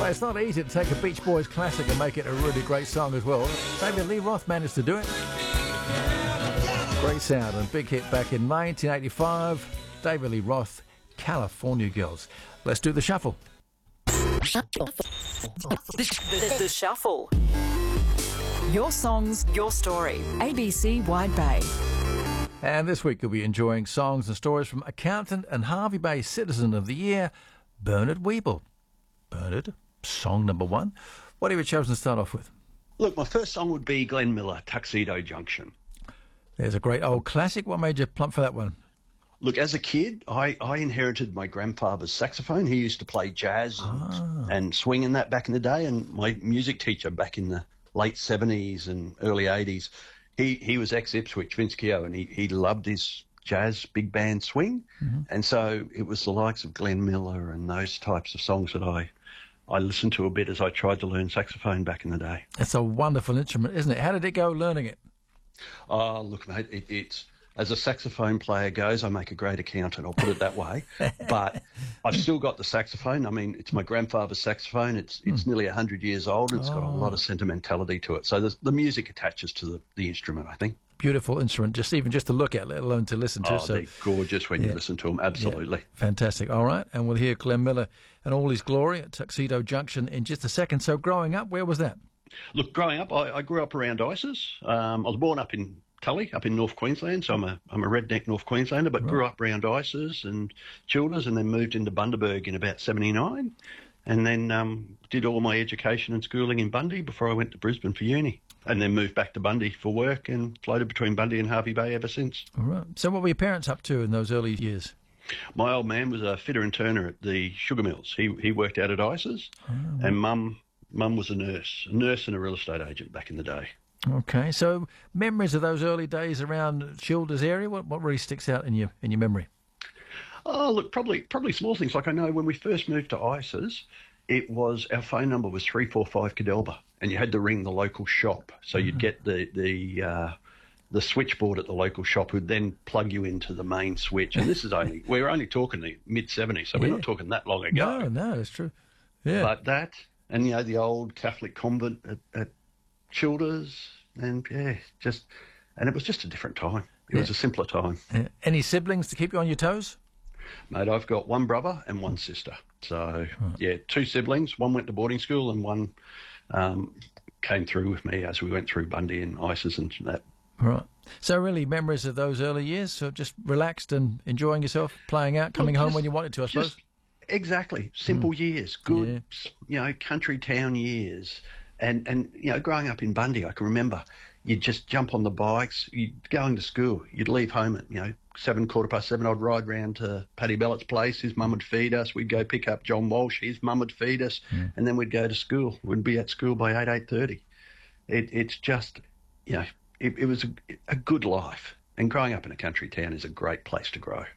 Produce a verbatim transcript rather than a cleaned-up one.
Well, it's not easy to take a Beach Boys classic and make it a really great song as well. David Lee Roth managed to do it. Great sound and big hit back in nineteen eighty-five. David Lee Roth, California Girls. Let's do the shuffle. The, the Shuffle. Your songs, your story. A B C Wide Bay. And this week you'll be enjoying songs and stories from Accountant and Hervey Bay Citizen of the Year, Bernard Weeble. Bernard, song number one. What have you chosen to start off with? Look, my first song would be Glenn Miller, Tuxedo Junction. There's a great old classic. What made you plump for that one? Look, as a kid, I, I inherited my grandfather's saxophone. He used to play jazz and, Ah. and swing and that back in the day. And my music teacher back in the late seventies and early eighties, he, he was ex-Ipswich, Vince Keogh, and he, he loved his jazz big band swing. Mm-hmm. And so it was the likes of Glenn Miller and those types of songs that I, I listened to a bit as I tried to learn saxophone back in the day. It's a wonderful instrument, isn't it? How did it go learning it? Oh, look, mate, it, it's... As a saxophone player goes, I make a great accountant, I'll put it that way. But I've still got the saxophone. I mean, it's my grandfather's saxophone. It's it's mm. nearly one hundred years old. It's oh. got a lot of sentimentality to it. So the music attaches to the, the instrument, I think. Beautiful instrument, just even just to look at, let alone to listen to. Oh, so they're gorgeous when yeah. you listen to them, absolutely. Yeah. Fantastic. All right, and we'll hear Glenn Miller and all his glory at Tuxedo Junction in just a second. So growing up, where was that? Look, growing up, I, I grew up around Isis. Um, I was born up in Tully, up in North Queensland, so I'm a I'm a redneck North Queenslander, but right. grew up around Isis and Childers, and then moved into Bundaberg in about seventy-nine, and then um, did all my education and schooling in Bundy before I went to Brisbane for uni, and then moved back to Bundy for work and floated between Bundy and Hervey Bay ever since. All right. So what were your parents up to in those early years? My old man was a fitter and turner at the sugar mills. He he worked out at Isis, oh. and mum mum was a nurse, a nurse and a real estate agent back in the day. Okay, so memories of those early days around Childers area, what what really sticks out in your in your memory? Oh, look, probably probably small things. Like I know when we first moved to Isis, it was our phone number was three four five Cadelba, and you had to ring the local shop. So mm-hmm. you'd get the the uh, the switchboard at the local shop, who'd then plug you into the main switch. And this is only we're only talking the mid seventies, so yeah. we're not talking that long ago. No, no, it's true. Yeah, but that and you know the old Catholic convent at, at Childers, and yeah, just and it was just a different time. It yeah. was a simpler time. Uh, any siblings to keep you on your toes? Mate, I've got one brother and one sister. So right. yeah, two siblings. One went to boarding school, and one um, came through with me as we went through Bundy and Isis and that. Right. So really, memories of those early years. So just relaxed and enjoying yourself, playing out, coming Look, home just, when you wanted to, I suppose. Just, exactly. Simple mm. years. Good, yeah. you know, country town years. And, and you know, growing up in Bundy, I can remember you'd just jump on the bikes, you'd going to school, you'd leave home at, you know, seven, quarter past seven, I'd ride round to Paddy Bellett's place, his mum would feed us, we'd go pick up John Walsh, his mum would feed us, mm. and then we'd go to school. We'd be at school by eight, eight thirty. It, it's just, you know, it, it was a, a good life. And growing up in a country town is a great place to grow.